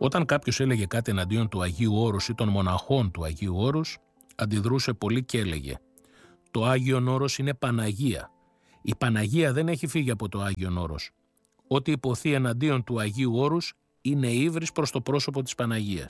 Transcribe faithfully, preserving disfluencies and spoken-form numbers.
Όταν κάποιος έλεγε κάτι εναντίον του Αγίου Όρους ή των μοναχών του Αγίου Όρους, αντιδρούσε πολύ και έλεγε «Το Άγιον Όρος είναι Παναγία. Η Παναγία δεν έχει φύγει από το Άγιον Όρος. Ό,τι υποθεί εναντίον του Αγίου Όρους είναι ύβρις προς το πρόσωπο της Παναγίας».